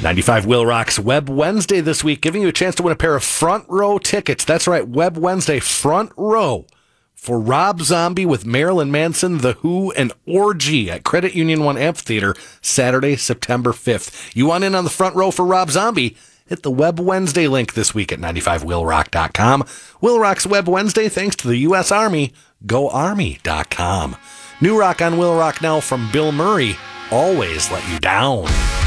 95 Will Rock's Web Wednesday this week, giving you a chance to win a pair of front row tickets. That's right, Web Wednesday front row for Rob Zombie with Marilyn Manson, The Who, and Orgy at Credit Union 1 Amphitheater, Saturday, September 5th. You want in on the front row for Rob Zombie? Hit the Web Wednesday link this week at 95willrock.com. Will Rock's Web Wednesday, thanks to the U.S. Army. GoArmy.com. New rock on Will Rock now from Bill Murray, Always Let You Down.